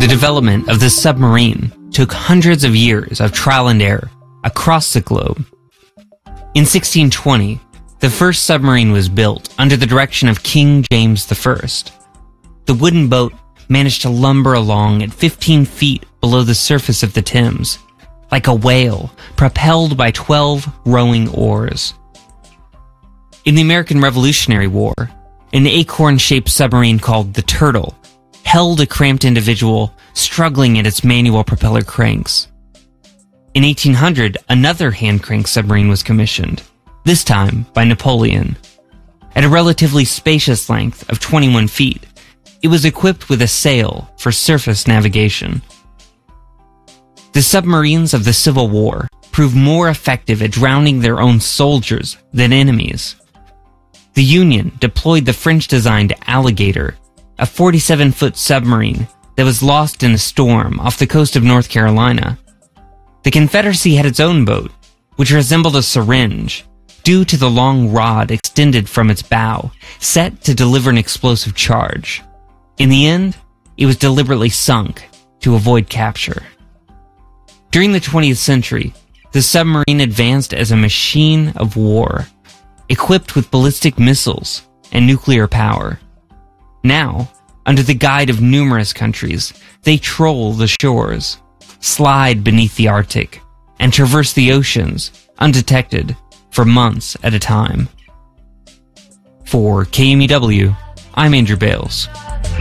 development of the submarine took hundreds of years of trial and error across the globe. In 1620, the first submarine was built under the direction of King James I. The wooden boat managed to lumber along at 15 feet below the surface of the Thames, like a whale propelled by 12 rowing oars. In the American Revolutionary War, an acorn-shaped submarine called the Turtle held a cramped individual struggling at its manual propeller cranks. In 1800, another hand-cranked submarine was commissioned, this time by Napoleon. At a relatively spacious length of 21 feet, it was equipped with a sail for surface navigation. The submarines of the Civil War proved more effective at drowning their own soldiers than enemies. The Union deployed the French-designed Alligator, a 47-foot submarine that was lost in a storm off the coast of North Carolina. The Confederacy had its own boat, which resembled a syringe, due to the long rod extended from its bow, set to deliver an explosive charge. In the end, it was deliberately sunk to avoid capture. During the 20th century, the submarine advanced as a machine of war, equipped with ballistic missiles and nuclear power. Now, under the guide of numerous countries, they troll the shores, slide beneath the Arctic, and traverse the oceans undetected for months at a time. For KMEW, I'm Andrew Bales.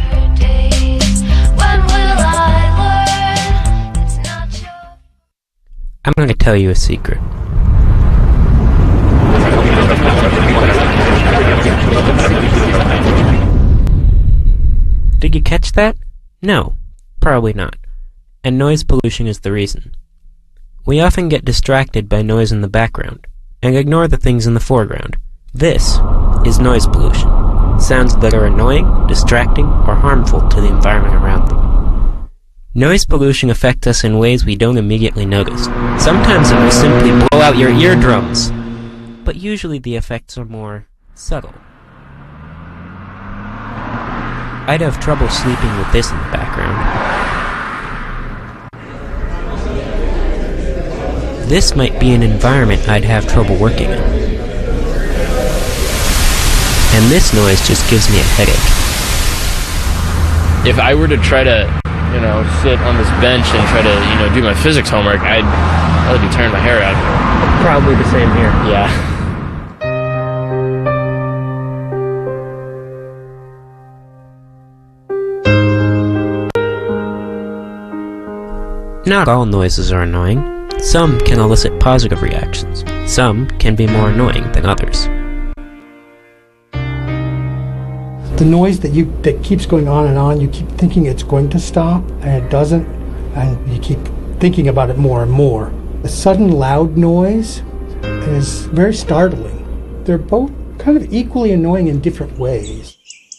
I'm going to tell you a secret. Did you catch that? No, probably not. And noise pollution is the reason. We often get distracted by noise in the background and ignore the things in the foreground. This is noise pollution. Sounds that are annoying, distracting, or harmful to the environment around them. Noise pollution affects us in ways we don't immediately notice. Sometimes it will simply blow out your eardrums, but usually the effects are more subtle. I'd have trouble sleeping with this in the background. This might be an environment I'd have trouble working in. And this noise just gives me a headache. If I were to try to sit on this bench and try to, do my physics homework, I'd probably be tearing my hair out. Probably the same here. Yeah. Not all noises are annoying. Some can elicit positive reactions. Some can be more annoying than others. The noise that keeps going on and on, you keep thinking it's going to stop, and it doesn't, and you keep thinking about it more and more. The sudden loud noise is very startling. They're both kind of equally annoying in different ways.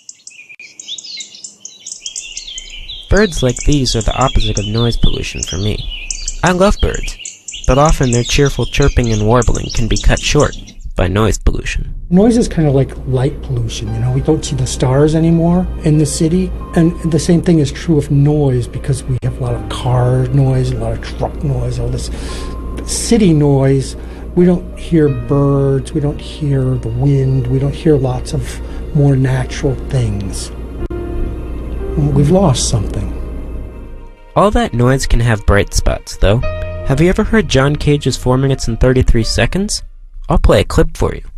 Birds like these are the opposite of noise pollution for me. I love birds, but often their cheerful chirping and warbling can be cut short by noise pollution. Noise is kind of like light pollution, we don't see the stars anymore in the city, and the same thing is true of noise because we have a lot of car noise, a lot of truck noise, all this city noise. We don't hear birds, we don't hear the wind, we don't hear lots of more natural things. We've lost something. All that noise can have bright spots, though. Have you ever heard John Cage's 4 minutes and 33 seconds? I'll play a clip for you.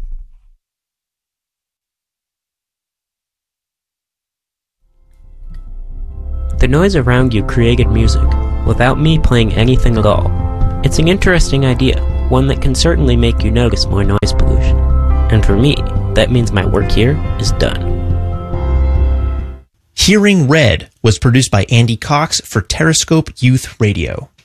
The noise around you created music, without me playing anything at all. It's an interesting idea, one that can certainly make you notice more noise pollution. And for me, that means my work here is done. Hearing Red was produced by Andy Cox for Terrascope Youth Radio.